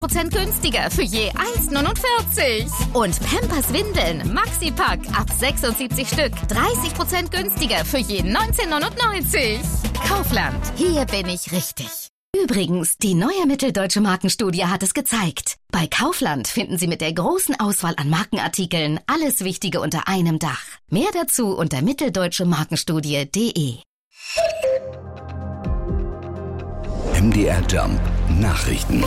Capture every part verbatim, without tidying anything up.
Prozent günstiger für je eins Komma neunundvierzig. Und Pampers Windeln Maxi-Pack ab sechsundsiebzig Stück. dreißig Prozent günstiger für je neunzehn Komma neunundneunzig. Kaufland, hier bin ich richtig. Übrigens, die neue Mitteldeutsche Markenstudie hat es gezeigt. Bei Kaufland finden Sie mit der großen Auswahl an Markenartikeln alles Wichtige unter einem Dach. Mehr dazu unter mitteldeutsche markenstudie punkt de. M D R Jump Nachrichten.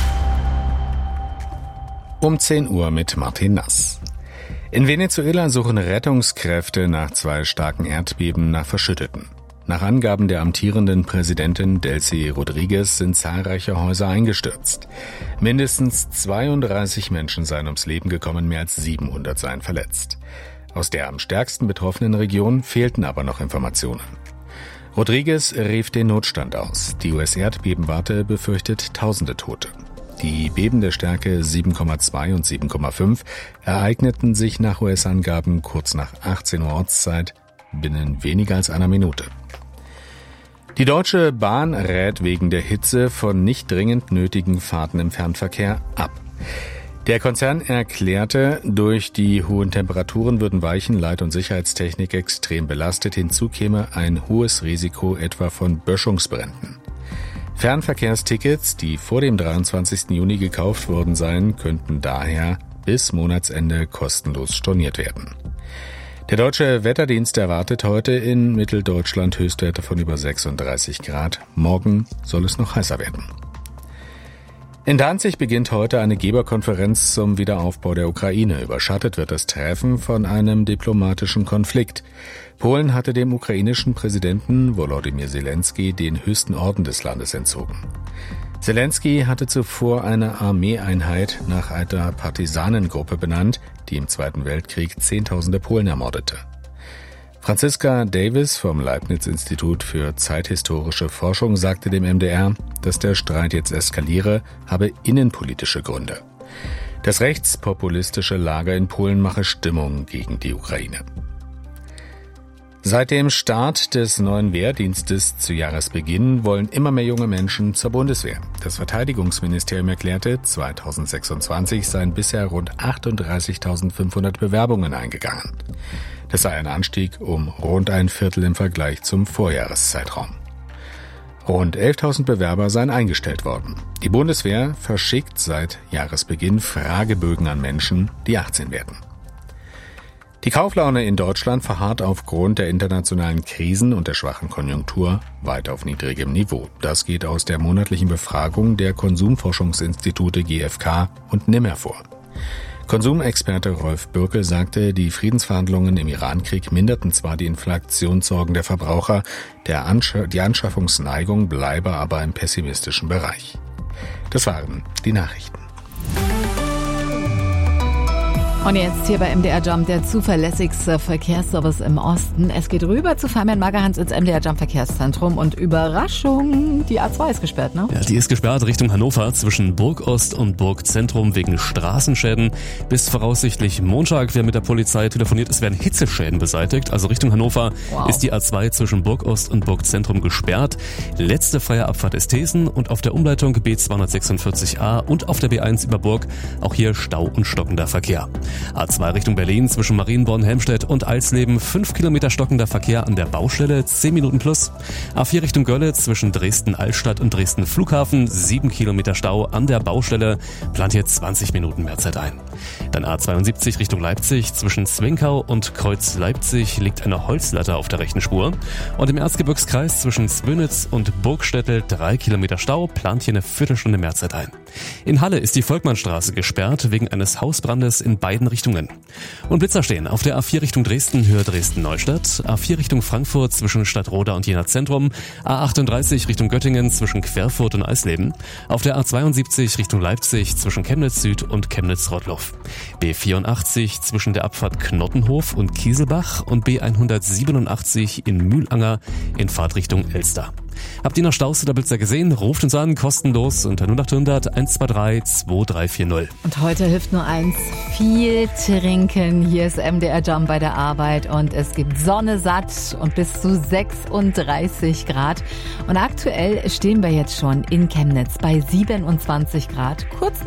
Um zehn Uhr mit Martin Nass. In Venezuela suchen Rettungskräfte nach zwei starken Erdbeben nach Verschütteten. Nach Angaben der amtierenden Präsidentin Delcy Rodriguez sind zahlreiche Häuser eingestürzt. Mindestens zweiunddreißig Menschen seien ums Leben gekommen, mehr als siebenhundert seien verletzt. Aus der am stärksten betroffenen Region fehlten aber noch Informationen. Rodriguez rief den Notstand aus. Die U S-Erdbebenwarte befürchtet tausende Tote. Die Beben der Stärke sieben Komma zwei und sieben Komma fünf ereigneten sich nach U S-Angaben kurz nach achtzehn Uhr Ortszeit binnen weniger als einer Minute. Die Deutsche Bahn rät wegen der Hitze von nicht dringend nötigen Fahrten im Fernverkehr ab. Der Konzern erklärte, durch die hohen Temperaturen würden Weichen, Leit- und Sicherheitstechnik extrem belastet. Hinzu käme ein hohes Risiko etwa von Böschungsbränden. Fernverkehrstickets, die vor dem dreiundzwanzigsten Juni gekauft worden seien, könnten daher bis Monatsende kostenlos storniert werden. Der Deutsche Wetterdienst erwartet heute in Mitteldeutschland Höchstwerte von über sechsunddreißig Grad. Morgen soll es noch heißer werden. In Danzig beginnt heute eine Geberkonferenz zum Wiederaufbau der Ukraine. Überschattet wird das Treffen von einem diplomatischen Konflikt. Polen hatte dem ukrainischen Präsidenten Volodymyr Zelensky den höchsten Orden des Landes entzogen. Zelensky hatte zuvor eine Armeeeinheit nach einer Partisanengruppe benannt, die im Zweiten Weltkrieg Zehntausende Polen ermordete. Franziska Davis vom Leibniz-Institut für zeithistorische Forschung sagte dem M D R, dass der Streit jetzt eskaliere, habe innenpolitische Gründe. Das rechtspopulistische Lager in Polen mache Stimmung gegen die Ukraine. Seit dem Start des neuen Wehrdienstes zu Jahresbeginn wollen immer mehr junge Menschen zur Bundeswehr. Das Verteidigungsministerium erklärte, zweitausendsechsundzwanzig seien bisher rund achtunddreißigtausendfünfhundert Bewerbungen eingegangen. Das sei ein Anstieg um rund ein Viertel im Vergleich zum Vorjahreszeitraum. Rund elftausend Bewerber seien eingestellt worden. Die Bundeswehr verschickt seit Jahresbeginn Fragebögen an Menschen, die achtzehn werden. Die Kauflaune in Deutschland verharrt aufgrund der internationalen Krisen und der schwachen Konjunktur weit auf niedrigem Niveau. Das geht aus der monatlichen Befragung der Konsumforschungsinstitute G f K und N I M hervor. Konsumexperte Rolf Bürkel sagte, die Friedensverhandlungen im Irankrieg minderten zwar die Inflationssorgen der Verbraucher, der Ansch- die Anschaffungsneigung bleibe aber im pessimistischen Bereich. Das waren die Nachrichten. Und jetzt hier bei M D R Jump der zuverlässigste Verkehrsservice im Osten. Es geht rüber zu Fabian Magerhans ins M D R Jump Verkehrszentrum und Überraschung, die A zwei ist gesperrt, ne? Ja, die ist gesperrt Richtung Hannover zwischen Burgost und Burgzentrum wegen Straßenschäden. Bis voraussichtlich Montag, wer mit der Polizei telefoniert, es werden Hitzeschäden beseitigt. Also Richtung Hannover wow. ist die A zwei zwischen Burgost und Burgzentrum gesperrt. Letzte freie Abfahrt ist Thesen und auf der Umleitung B zweihundertsechsundvierzig a und auf der B eins über Burg auch hier Stau und stockender Verkehr. A zwei Richtung Berlin zwischen Marienborn, Helmstedt und Alsleben, fünf Kilometer stockender Verkehr an der Baustelle, zehn Minuten plus. A vier Richtung Görlitz zwischen Dresden-Altstadt und Dresden-Flughafen, sieben Kilometer Stau an der Baustelle, plant hier zwanzig Minuten mehr Zeit ein. Dann A zweiundsiebzig Richtung Leipzig zwischen Zwinkau und Kreuz Leipzig liegt eine Holzlatte auf der rechten Spur. Und im Erzgebirgskreis zwischen Zwönitz und Burgstädtel drei Kilometer Stau, plant hier eine Viertelstunde mehr Zeit ein. In Halle ist die Volkmannstraße gesperrt wegen eines Hausbrandes in beiden Richtungen. Und Blitzer stehen auf der A vier Richtung Dresden, Höhe Dresden-Neustadt, A vier Richtung Frankfurt zwischen Stadtroda und Jena Zentrum, A achtunddreißig Richtung Göttingen zwischen Querfurt und Eisleben, auf der A zweiundsiebzig Richtung Leipzig zwischen Chemnitz Süd und Chemnitz-Rottloff, B vierundachtzig zwischen der Abfahrt Knottenhof und Kieselbach und B hundertsiebenundachtzig in Mühlanger in Fahrtrichtung Elster. Habt ihr noch Staus oder Blitzer gesehen? Ruft uns an, kostenlos unter null acht hundert eins zwei drei zwei drei vier null. Und heute hilft nur eins, viel trinken. Hier ist M D R Jump bei der Arbeit und es gibt Sonne satt und bis zu sechsunddreißig Grad. Und aktuell stehen wir jetzt schon in Chemnitz bei siebenundzwanzig Grad. Kurz